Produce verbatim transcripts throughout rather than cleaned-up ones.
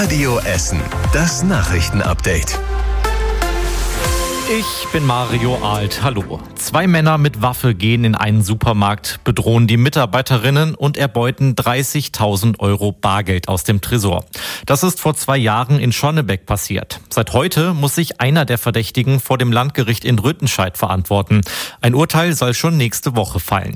Radio Essen, das Nachrichtenupdate. Ich bin Mario Alt. Hallo. Zwei Männer mit Waffe gehen in einen Supermarkt, bedrohen die Mitarbeiterinnen und erbeuten dreißigtausend Euro Bargeld aus dem Tresor. Das ist vor zwei Jahren in Schonnebeck passiert. Seit heute muss sich einer der Verdächtigen vor dem Landgericht in Rüttenscheid verantworten. Ein Urteil soll schon nächste Woche fallen.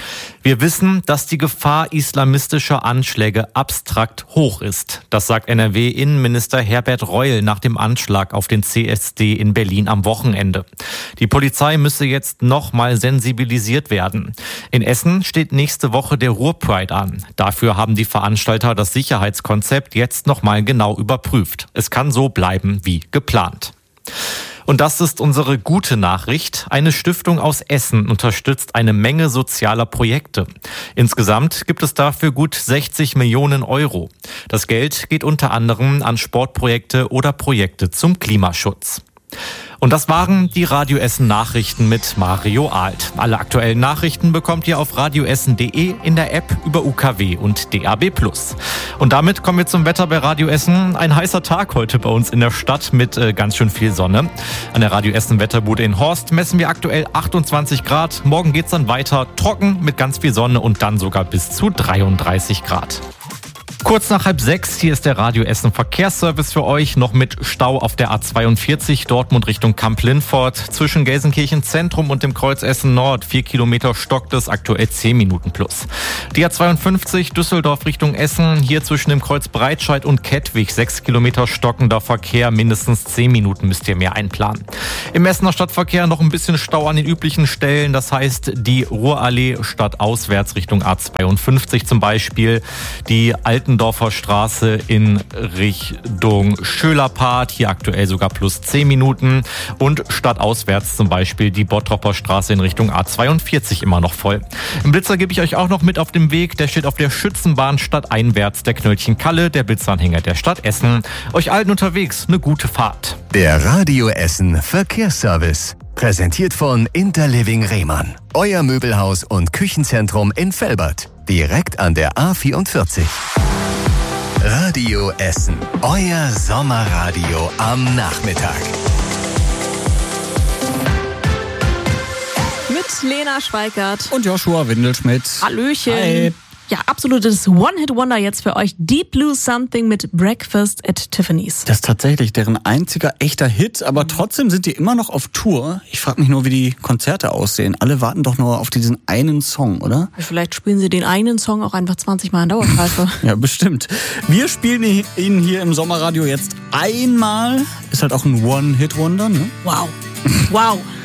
Wir wissen, dass die Gefahr islamistischer Anschläge abstrakt hoch ist. Das sagt N R W-Innenminister Herbert Reul nach dem Anschlag auf den C S D in Berlin am Wochenende. Die Polizei müsse jetzt noch mal sensibilisiert werden. In Essen steht nächste Woche der Ruhr-Pride an. Dafür haben die Veranstalter das Sicherheitskonzept jetzt noch mal genau überprüft. Es kann so bleiben wie geplant. Und das ist unsere gute Nachricht. Eine Stiftung aus Essen unterstützt eine Menge sozialer Projekte. Insgesamt gibt es dafür gut sechzig Millionen Euro. Das Geld geht unter anderem an Sportprojekte oder Projekte zum Klimaschutz. Und das waren die Radio Essen Nachrichten mit Mario Alt. Alle aktuellen Nachrichten bekommt ihr auf radioessen punkt de, in der App, über U K W und D A B plus. Und damit kommen wir zum Wetter bei Radio Essen. Ein heißer Tag heute bei uns in der Stadt mit äh, ganz schön viel Sonne. An der Radio Essen Wetterbude in Horst messen wir aktuell achtundzwanzig Grad. Morgen geht's dann weiter trocken mit ganz viel Sonne und dann sogar bis zu dreiunddreißig Grad. Kurz nach halb sechs, hier ist der Radio Essen Verkehrsservice für euch, noch mit Stau auf der A zweiundvierzig, Dortmund Richtung Kamp-Lindfort. Zwischen Gelsenkirchen Zentrum und dem Kreuz Essen Nord, vier Kilometer stockt es, aktuell zehn Minuten plus. Die A zweiundfünfzig, Düsseldorf Richtung Essen, hier zwischen dem Kreuz Breitscheid und Kettwig, sechs Kilometer stockender Verkehr, mindestens zehn Minuten müsst ihr mehr einplanen. Im Essener Stadtverkehr noch ein bisschen Stau an den üblichen Stellen, das heißt die Ruhrallee stadtauswärts Richtung A zweiundfünfzig zum Beispiel, die alten Dorfer Straße in Richtung Schölerpart, hier aktuell sogar plus zehn Minuten und stadtauswärts zum Beispiel die Bottropper Straße in Richtung A zweiundvierzig immer noch voll. Im Blitzer gebe ich euch auch noch mit auf dem Weg, der steht auf der Schützenbahn stadteinwärts, der Knöllchen Kalle, der Blitzanhänger der Stadt Essen. Euch allen unterwegs eine gute Fahrt. Der Radio Essen Verkehrsservice. Präsentiert von Interliving Rehmann. Euer Möbelhaus und Küchenzentrum in Velbert. Direkt an der A vierundvierzig. Radio Essen. Euer Sommerradio am Nachmittag. Mit Lena Schweikert und Joshua Windelschmidt. Hallöchen. Hi. Ja, absolutes One-Hit-Wonder jetzt für euch. Deep Blue Something mit Breakfast at Tiffany's. Das ist tatsächlich deren einziger echter Hit, aber trotzdem sind die immer noch auf Tour. Ich frage mich nur, wie die Konzerte aussehen. Alle warten doch nur auf diesen einen Song, oder? Vielleicht spielen sie den einen Song auch einfach zwanzig Mal in Dauerschleife. Ja, bestimmt. Wir spielen ihn hier im Sommerradio jetzt einmal. Ist halt auch ein One-Hit-Wonder, ne? Wow. Wow.